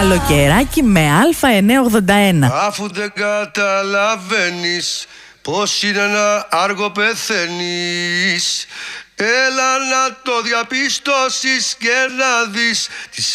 καλοκαιράκι με Α981. Αφού δεν καταλαβαίνεις πως είναι ένα άργο πεθαίνεις, έλα να το διαπιστώσεις και να δεις τις